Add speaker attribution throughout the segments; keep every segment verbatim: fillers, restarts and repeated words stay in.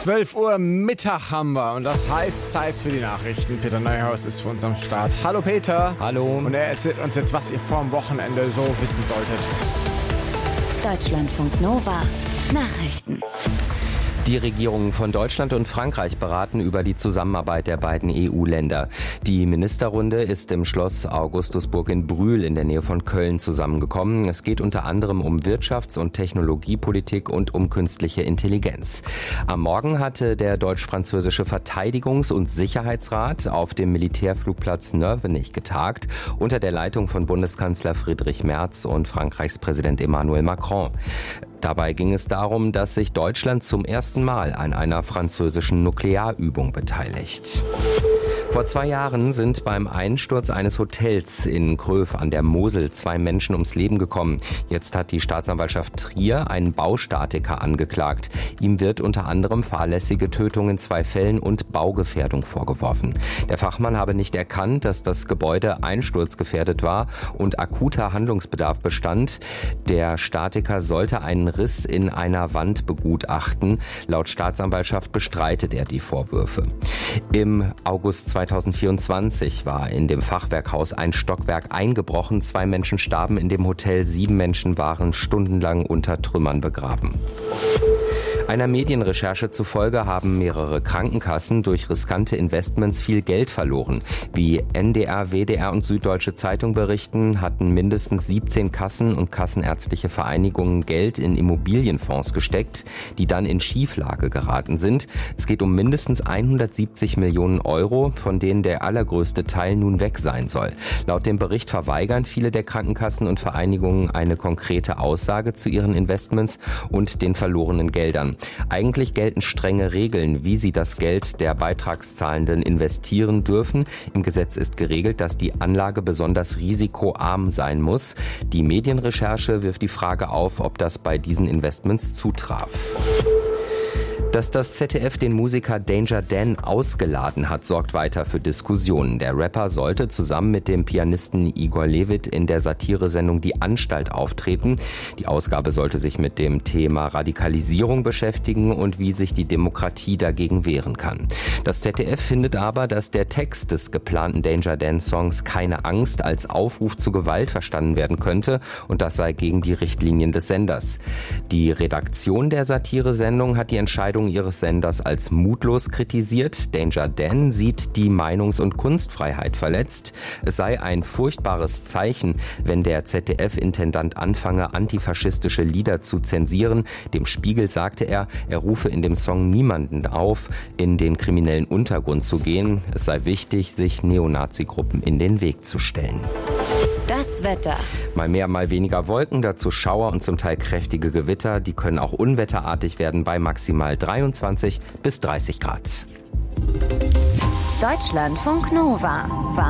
Speaker 1: zwölf Uhr Mittag haben wir und das heißt Zeit für die Nachrichten. Peter Neuhaus ist für uns am Start. Hallo Peter.
Speaker 2: Hallo.
Speaker 1: Und er erzählt uns jetzt, was ihr vor dem Wochenende so wissen solltet.
Speaker 3: Deutschlandfunk Nova. Nachrichten.
Speaker 2: Die Regierungen von Deutschland und Frankreich beraten über die Zusammenarbeit der beiden E U-Länder. Die Ministerrunde ist im Schloss Augustusburg in Brühl in der Nähe von Köln zusammengekommen. Es geht unter anderem um Wirtschafts- und Technologiepolitik und um künstliche Intelligenz. Am Morgen hatte der deutsch-französische Verteidigungs- und Sicherheitsrat auf dem Militärflugplatz Nörvenich getagt, unter der Leitung von Bundeskanzler Friedrich Merz und Frankreichs Präsident Emmanuel Macron. Dabei ging es darum, dass sich Deutschland zum ersten Mal an einer französischen Nuklearübung beteiligt. Vor zwei Jahren sind beim Einsturz eines Hotels in Kröv an der Mosel zwei Menschen ums Leben gekommen. Jetzt hat die Staatsanwaltschaft Trier einen Baustatiker angeklagt. Ihm wird unter anderem fahrlässige Tötung in zwei Fällen und Baugefährdung vorgeworfen. Der Fachmann habe nicht erkannt, dass das Gebäude einsturzgefährdet war und akuter Handlungsbedarf bestand. Der Statiker sollte einen Riss in einer Wand begutachten. Laut Staatsanwaltschaft bestreitet er die Vorwürfe. Im August zweitausendvierundzwanzig war in dem Fachwerkhaus ein Stockwerk eingebrochen. Zwei Menschen starben in dem Hotel, sieben Menschen waren stundenlang unter Trümmern begraben. Einer Medienrecherche zufolge haben mehrere Krankenkassen durch riskante Investments viel Geld verloren. Wie N D R, W D R und Süddeutsche Zeitung berichten, hatten mindestens siebzehn Kassen und kassenärztliche Vereinigungen Geld in Immobilienfonds gesteckt, die dann in Schieflage geraten sind. Es geht um mindestens hundertsiebzig Millionen Euro, von denen der allergrößte Teil nun weg sein soll. Laut dem Bericht verweigern viele der Krankenkassen und Vereinigungen eine konkrete Aussage zu ihren Investments und den verlorenen Geldern. Eigentlich gelten strenge Regeln, wie sie das Geld der Beitragszahlenden investieren dürfen. Im Gesetz ist geregelt, dass die Anlage besonders risikoarm sein muss. Die Medienrecherche wirft die Frage auf, ob das bei diesen Investments zutraf. Dass das Z D F den Musiker Danger Dan ausgeladen hat, sorgt weiter für Diskussionen. Der Rapper sollte zusammen mit dem Pianisten Igor Levit in der Satiresendung Die Anstalt auftreten. Die Ausgabe sollte sich mit dem Thema Radikalisierung beschäftigen und wie sich die Demokratie dagegen wehren kann. Das Z D F findet aber, dass der Text des geplanten Danger Dan Songs Keine Angst als Aufruf zu Gewalt verstanden werden könnte und das sei gegen die Richtlinien des Senders. Die Redaktion der Satiresendung hat die Entscheidung ihres Senders als mutlos kritisiert. Danger Dan sieht die Meinungs- und Kunstfreiheit verletzt. Es sei ein furchtbares Zeichen, wenn der Z D F-Intendant anfange, antifaschistische Lieder zu zensieren. Dem Spiegel sagte er, er rufe in dem Song niemanden auf, in den kriminellen Untergrund zu gehen. Es sei wichtig, sich Neonazi-Gruppen in den Weg zu stellen.
Speaker 3: Das Wetter.
Speaker 2: Mal mehr, mal weniger Wolken, dazu Schauer und zum Teil kräftige Gewitter. Die können auch unwetterartig werden bei maximal dreiundzwanzig bis dreißig Grad.
Speaker 3: Deutschlandfunk Nova.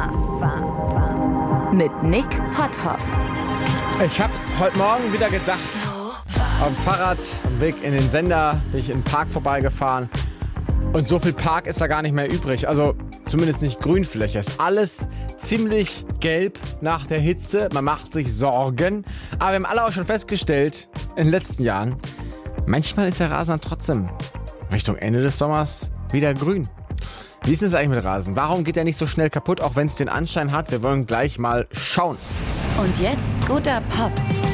Speaker 3: Mit Nick Potthoff.
Speaker 1: Ich hab's heute Morgen wieder gedacht. Auf dem Fahrrad, am Weg in den Sender, bin ich in den Park vorbeigefahren. Und so viel Park ist da gar nicht mehr übrig. Also zumindest nicht Grünfläche. Ist alles ziemlich gelb nach der Hitze. Man macht sich Sorgen. Aber wir haben alle auch schon festgestellt, in den letzten Jahren, manchmal ist der Rasen dann trotzdem Richtung Ende des Sommers wieder grün. Wie ist es eigentlich mit Rasen? Warum geht er nicht so schnell kaputt, auch wenn es den Anschein hat? Wir wollen gleich mal schauen.
Speaker 3: Und jetzt guter Pop.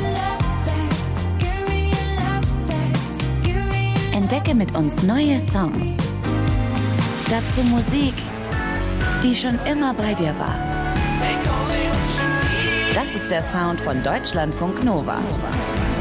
Speaker 3: Entdecke mit uns neue Songs. Dazu Musik, die schon immer bei dir war. Das ist der Sound von Deutschlandfunk Nova.